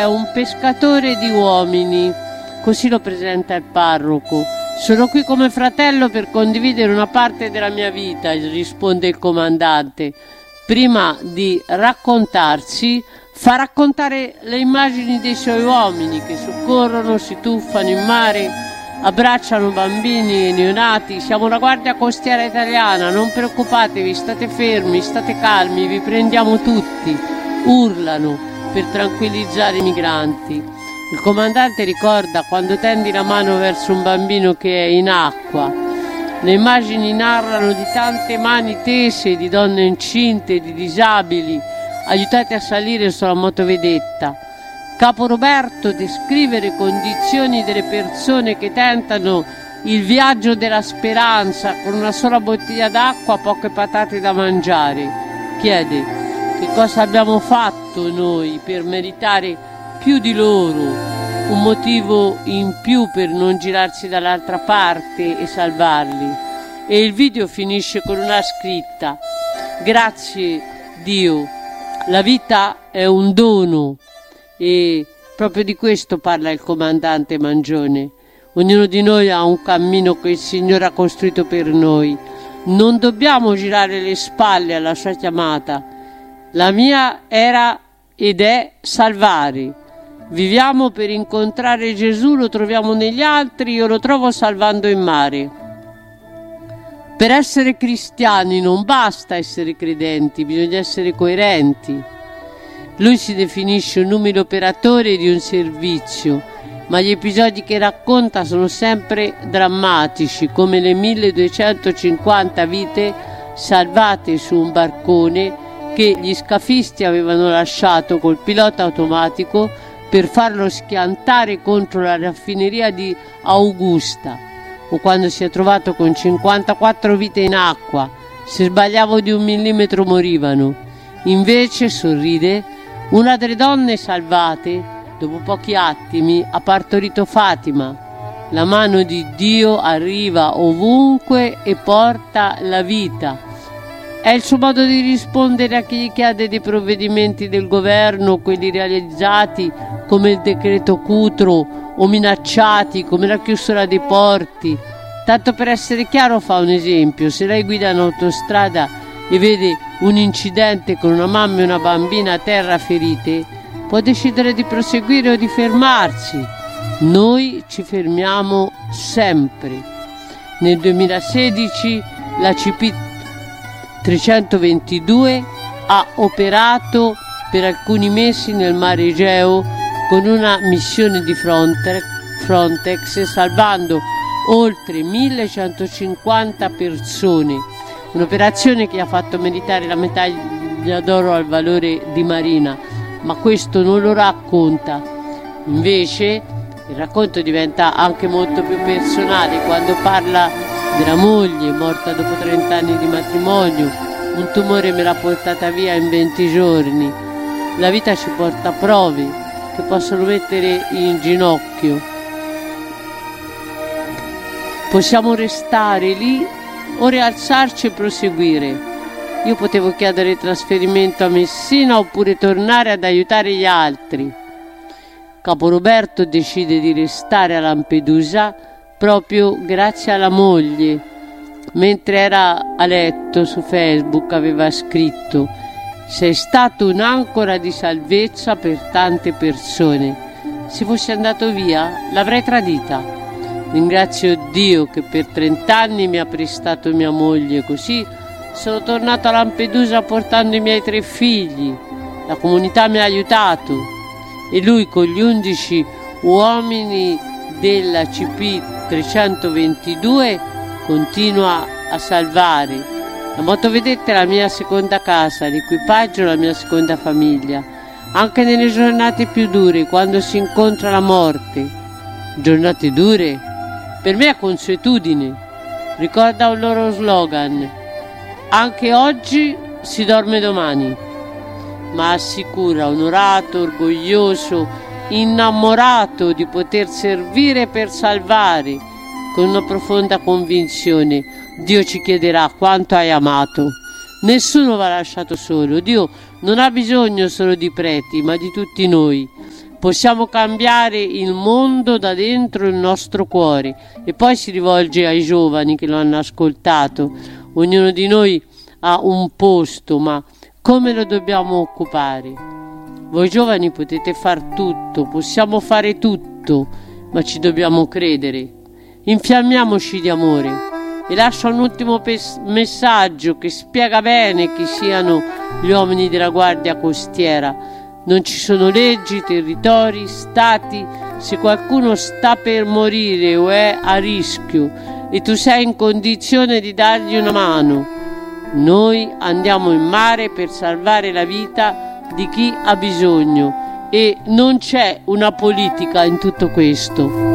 È un pescatore di uomini, così lo presenta il parroco. Sono qui come fratello per condividere una parte della mia vita, risponde il comandante. Prima di raccontarsi, fa raccontare le immagini dei suoi uomini che soccorrono, si tuffano in mare, abbracciano bambini e neonati. Siamo la Guardia Costiera Italiana, non preoccupatevi, state fermi, state calmi, vi prendiamo tutti, urlano per tranquillizzare i migranti. Il comandante ricorda quando tendi la mano verso un bambino che è in acqua. Le immagini narrano di tante mani tese, di donne incinte, di disabili, aiutate a salire sulla motovedetta. Capo Roberto descrive le condizioni delle persone che tentano il viaggio della speranza con una sola bottiglia d'acqua, poche patate da mangiare. Chiede: che cosa abbiamo fatto noi per meritare più di loro? Un motivo in più per non girarsi dall'altra parte e salvarli. E il video finisce con una scritta: grazie Dio, la vita è un dono. E proprio di questo parla il comandante Mangione. Ognuno di noi ha un cammino che il Signore ha costruito per noi. Non dobbiamo girare le spalle alla sua chiamata. La mia era ed è salvare. Viviamo per incontrare Gesù, lo troviamo negli altri, io lo trovo salvando in mare. Per essere cristiani non basta essere credenti, bisogna essere coerenti. Lui si definisce un umile operatore di un servizio, ma gli episodi che racconta sono sempre drammatici, come le 1250 vite salvate su un barcone che gli scafisti avevano lasciato col pilota automatico per farlo schiantare contro la raffineria di Augusta, o quando si è trovato con 54 vite in acqua, se sbagliavo di 1 millimetro morivano. Invece, sorride, una delle donne salvate, dopo pochi attimi, ha partorito Fatima. La mano di Dio arriva ovunque e porta la vita. È il suo modo di rispondere a chi gli chiede dei provvedimenti del governo, quelli realizzati come il decreto Cutro o minacciati come la chiusura dei porti. Tanto per essere chiaro fa un esempio: se lei guida in autostrada e vede un incidente con una mamma e una bambina a terra ferite, può decidere di proseguire o di fermarsi. Noi ci fermiamo sempre. Nel 2016 la CP 322 ha operato per alcuni mesi nel mare Egeo con una missione di Frontex, salvando oltre 1150 persone, un'operazione che ha fatto meritare la medaglia d'oro al valore di Marina, ma questo non lo racconta. Invece il racconto diventa anche molto più personale quando parla della moglie morta dopo 30 anni di matrimonio. Un tumore me l'ha portata via in 20 giorni. La vita ci porta prove che possono mettere in ginocchio. Possiamo restare lì o rialzarci e proseguire. Io potevo chiedere trasferimento a Messina oppure tornare ad aiutare gli altri. Capo Roberto decide di restare a Lampedusa proprio grazie alla moglie. Mentre era a letto su Facebook aveva scritto: sei stato un'ancora di salvezza per tante persone. Se fossi andato via l'avrei tradita. Ringrazio Dio che per 30 anni mi ha prestato mia moglie, così sono tornato a Lampedusa portando i miei 3 figli. La comunità mi ha aiutato e lui con gli 11 uomini della CP 322 continua a salvare. La motovedetta è la mia seconda casa, l'equipaggio è la mia seconda famiglia, anche nelle giornate più dure, quando si incontra la morte. Giornate dure? Per me è consuetudine. Ricorda un loro slogan: anche oggi si dorme domani. Ma assicura, onorato, orgoglioso, innamorato di poter servire per salvare, con una profonda convinzione: Dio ci chiederà quanto hai amato. Nessuno va lasciato solo. Dio non ha bisogno solo di preti, ma di tutti noi. Possiamo cambiare il mondo da dentro il nostro cuore. E poi si rivolge ai giovani che lo hanno ascoltato. Ognuno di noi ha un posto, ma come lo dobbiamo occupare? Voi giovani potete far tutto, possiamo fare tutto, ma ci dobbiamo credere. Infiammiamoci di amore. E lascio un ultimo messaggio che spiega bene chi siano gli uomini della Guardia Costiera. Non ci sono leggi, territori, stati. Se qualcuno sta per morire o è a rischio e tu sei in condizione di dargli una mano, noi andiamo in mare per salvare la vita di chi ha bisogno e non c'è una politica in tutto questo.